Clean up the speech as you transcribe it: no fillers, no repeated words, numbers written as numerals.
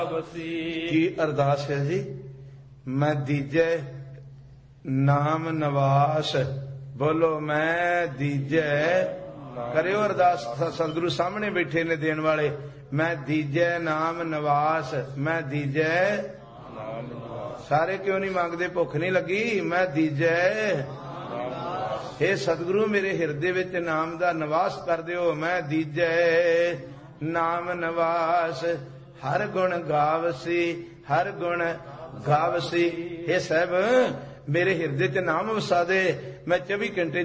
ਕੀ ਅਰਦਾਸ ਹੈ ਜੀ? ਮੈਂ ਦੀਜੈ ਨਾਮ ਨਵਾਸ। ਬੋਲੋ ਮੈਂ ਦੀਜੈ। ਕਰਿਓ ਅਰਦਾਸ, ਸਤਿਗੁਰੂ ਸਾਹਮਣੇ ਬੈਠੇ ਨੇ ਦੇਣ ਵਾਲੇ। ਮੈਂ ਦੀਜੈ ਨਾਮ ਨਵਾਸ, ਮੈਂ ਦੀਜੈ। ਸਾਰੇ ਕਿਉਂ ਨਹੀਂ ਮੰਗਦੇ? ਭੁੱਖ ਨਹੀਂ ਲੱਗੀ? ਮੈਂ ਦੀਜੈ। हे ਸਤਿਗੁਰੂ ਮੇਰੇ ਹਿਰਦੇ ਵਿੱਚ ਨਾਮ ਦਾ ਨਿਵਾਸ ਕਰ ਦਿਓ। ਮੈਂ ਦੀਜੈ ਨਾਮ ਨਿਵਾਸ। ਹਰ ਗੁਣ ਗਾਵਸੀ, ਹਰ ਗੁਣ ਗਾਵਸੀ। हे ਸਾਹਿਬ ਮੇਰੇ ਹਿਰਦੇ 'ਚ ਨਾਮ ਵਸਾ ਦੇ। ਮੈਂ 24 ਘੰਟੇ